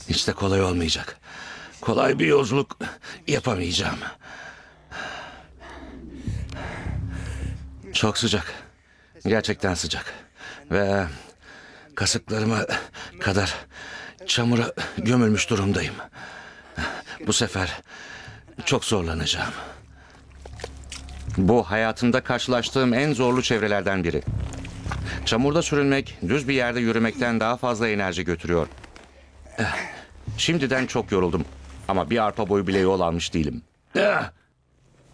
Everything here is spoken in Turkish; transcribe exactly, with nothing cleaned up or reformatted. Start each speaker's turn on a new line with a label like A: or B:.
A: Hiç de kolay olmayacak. Kolay bir yolculuk yapamayacağım. Çok sıcak. Gerçekten sıcak. Ve kasıklarıma kadar çamura gömülmüş durumdayım. Bu sefer çok zorlanacağım. Bu hayatımda karşılaştığım en zorlu çevrelerden biri. Çamurda sürünmek, düz bir yerde yürümekten daha fazla enerji götürüyor. Şimdiden çok yoruldum. Ama bir arpa boyu bile yol almış değilim.